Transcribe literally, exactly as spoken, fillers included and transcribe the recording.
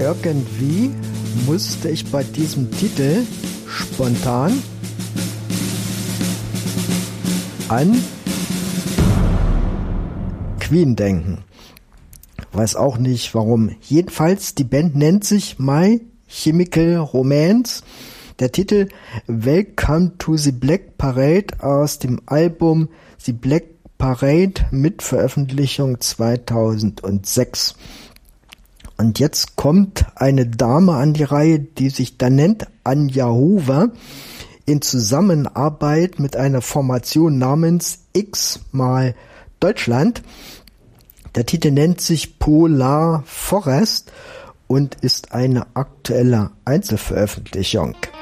Irgendwie musste ich bei diesem Titel spontan an Queen denken. Weiß auch nicht warum. Jedenfalls, die Band nennt sich My Chemical Romance. Der Titel Welcome to the Black Parade aus dem Album The Black Parade mit Veröffentlichung zweitausendsechs. Und jetzt kommt eine Dame an die Reihe, die sich da nennt Anja Hoover, in Zusammenarbeit mit einer Formation namens X mal Deutschland. Der Titel nennt sich Polar Forest und ist eine aktuelle Einzelveröffentlichung.